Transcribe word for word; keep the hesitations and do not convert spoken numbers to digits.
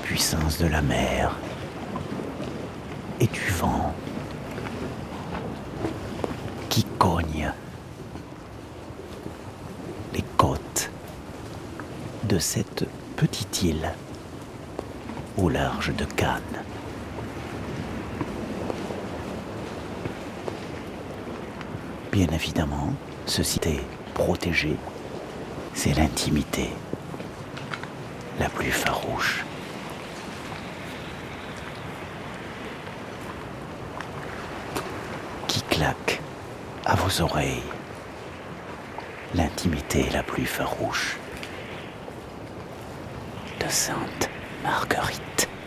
puissance de la mer et du vent qui cogne les côtes de cette petite île au large de Cannes. Bien évidemment, ce site protégé, c'est l'intimité la plus farouche. Qui claque à vos oreilles l'intimité la plus farouche de Sainte Marguerite.